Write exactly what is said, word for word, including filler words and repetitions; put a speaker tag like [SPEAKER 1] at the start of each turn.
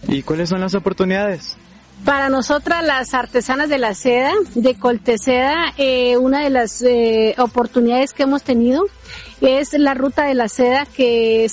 [SPEAKER 1] ¿Y cuáles son las oportunidades?
[SPEAKER 2] Para nosotras, las artesanas de la seda, de Colteseda, eh, una de las eh, oportunidades que hemos tenido es la ruta de la seda, que